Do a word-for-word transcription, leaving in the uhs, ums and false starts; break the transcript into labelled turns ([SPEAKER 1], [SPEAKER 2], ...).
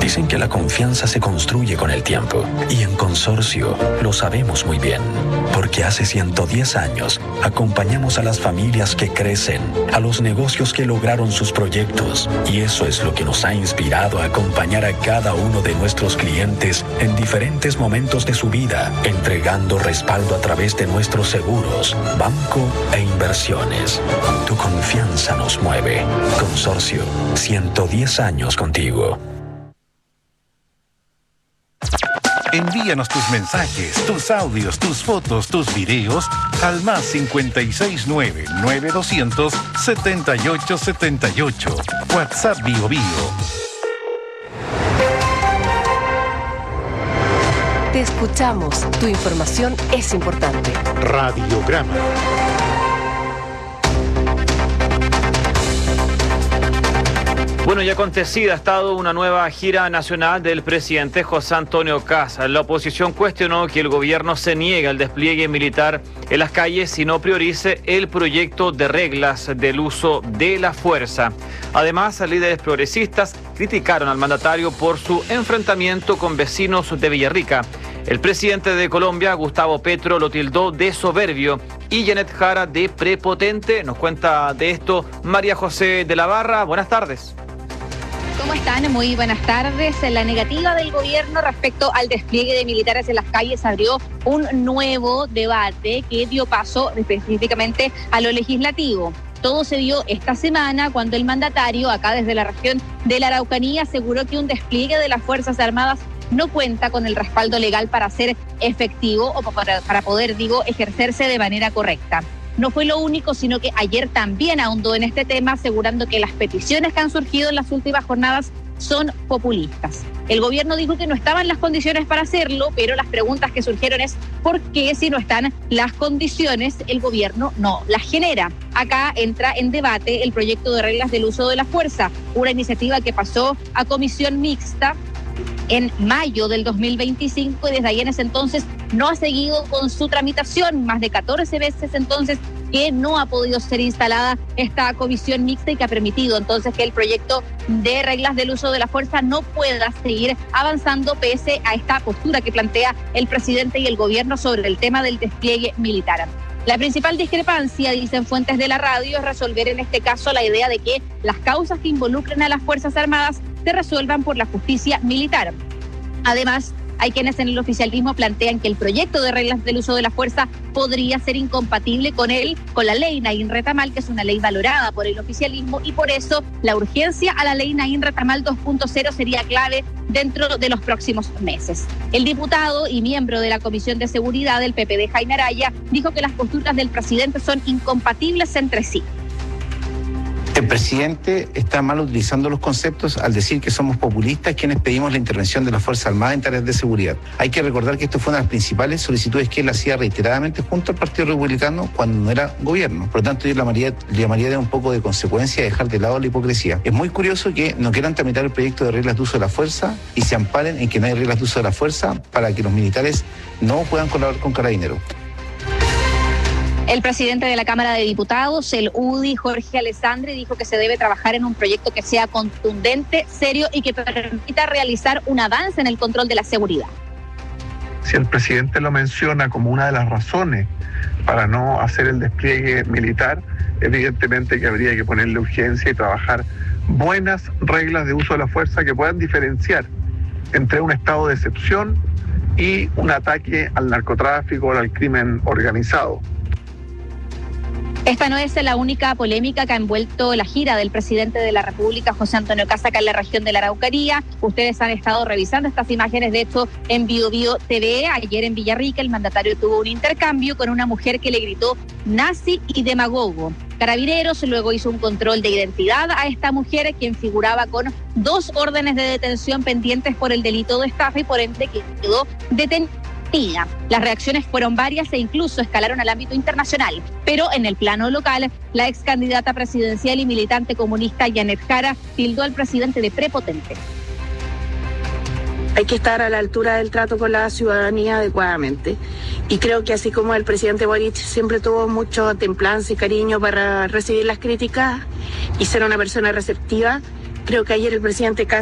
[SPEAKER 1] Dicen que la confianza se construye con el tiempo, y en Consorcio lo sabemos muy bien, porque hace ciento diez años acompañamos a las familias que crecen, a los negocios que lograron sus proyectos, y eso es lo que nos ha inspirado a acompañar a cada uno de nuestros clientes en diferentes momentos de su vida, entregando respaldo a través de nuestros seguros, banco e inversiones. Tu confianza nos mueve. Consorcio, ciento diez años contigo.
[SPEAKER 2] Envíanos tus mensajes, tus audios, tus fotos, tus videos al más cincuenta y seis nueve, nueve doscientos, setenta y ocho setenta y ocho. WhatsApp Bio Bio.
[SPEAKER 3] Te escuchamos. Tu información es importante.
[SPEAKER 2] Radiograma.
[SPEAKER 4] Bueno, ya acontecida ha estado una nueva gira nacional del presidente José Antonio Kast. La oposición cuestionó que el gobierno se niegue al despliegue militar en las calles y no priorice el proyecto de reglas del uso de la fuerza. Además, líderes progresistas criticaron al mandatario por su enfrentamiento con vecinos de Villarrica. El presidente de Colombia, Gustavo Petro, lo tildó de soberbio y Janet Jara de prepotente. Nos cuenta de esto María José de la Barra. Buenas tardes.
[SPEAKER 5] ¿Cómo están? Muy buenas tardes. La negativa del gobierno respecto al despliegue de militares en las calles abrió un nuevo debate que dio paso específicamente a lo legislativo. Todo se dio esta semana cuando el mandatario, acá desde la región de la Araucanía, aseguró que un despliegue de las Fuerzas Armadas no cuenta con el respaldo legal para ser efectivo o para, para poder, digo, ejercerse de manera correcta. No fue lo único, sino que ayer también ahondó en este tema, asegurando que las peticiones que han surgido en las últimas jornadas son populistas. El gobierno dijo que no estaban las condiciones para hacerlo, pero las preguntas que surgieron es ¿por qué si no están las condiciones el gobierno no las genera? Acá entra en debate el proyecto de reglas del uso de la fuerza, una iniciativa que pasó a comisión mixta en mayo del dos mil veinticinco y desde ahí en ese entonces no ha seguido con su tramitación, más de catorce veces entonces que no ha podido ser instalada esta comisión mixta y que ha permitido entonces que el proyecto de reglas del uso de la fuerza no pueda seguir avanzando pese a esta postura que plantea el presidente y el gobierno sobre el tema del despliegue militar. La principal discrepancia, dicen fuentes de la radio, es resolver en este caso la idea de que las causas que involucren a las Fuerzas Armadas se resuelvan por la justicia militar. Además, hay quienes en el oficialismo plantean que el proyecto de reglas del uso de la fuerza podría ser incompatible con él, con la ley Naín Retamal, que es una ley valorada por el oficialismo, y por eso la urgencia a la ley Naín Retamal dos punto cero sería clave dentro de los próximos meses. El diputado y miembro de la Comisión de Seguridad del P P D, Jaime Araya, dijo que las posturas del presidente son incompatibles entre sí.
[SPEAKER 6] El presidente está mal utilizando los conceptos al decir que somos populistas quienes pedimos la intervención de las Fuerzas Armadas en tareas de seguridad. Hay que recordar que esto fue una de las principales solicitudes que él hacía reiteradamente junto al Partido Republicano cuando no era gobierno. Por lo tanto, yo le llamaría, le llamaría de un poco de consecuencia, dejar de lado la hipocresía. Es muy curioso que no quieran tramitar el proyecto de reglas de uso de la fuerza y se amparen en que no hay reglas de uso de la fuerza para que los militares no puedan colaborar con Carabineros.
[SPEAKER 5] El presidente de la Cámara de Diputados, el U D I, Jorge Alessandri, dijo que se debe trabajar en un proyecto que sea contundente, serio y que permita realizar un avance en el control de la seguridad.
[SPEAKER 7] Si el presidente lo menciona como una de las razones para no hacer el despliegue militar, evidentemente que habría que ponerle urgencia y trabajar buenas reglas de uso de la fuerza que puedan diferenciar entre un estado de excepción y un ataque al narcotráfico o al crimen organizado.
[SPEAKER 5] Esta no es la única polémica que ha envuelto la gira del presidente de la República, José Antonio Kast, acá en la región de la Araucanía. Ustedes han estado revisando estas imágenes, de hecho, en Bio Bio T V. Ayer en Villarrica el mandatario tuvo un intercambio con una mujer que le gritó nazi y demagogo. Carabineros luego hizo un control de identidad a esta mujer, quien figuraba con dos órdenes de detención pendientes por el delito de estafa y por ende quedó detenida. Las reacciones fueron varias e incluso escalaron al ámbito internacional, pero en el plano local, la ex candidata presidencial y militante comunista Janet Jara tildó al presidente de prepotente.
[SPEAKER 8] Hay que estar a la altura del trato con la ciudadanía adecuadamente. Y creo que así como el presidente Boric siempre tuvo mucho templanza y cariño para recibir las críticas y ser una persona receptiva, creo que ayer el presidente Kast